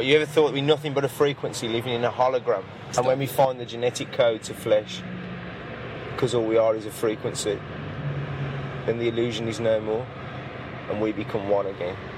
You ever thought we're nothing but a frequency living in a hologram? And when we find the genetic code to flesh, because all we are is a frequency, then the illusion is no more, and we become one again.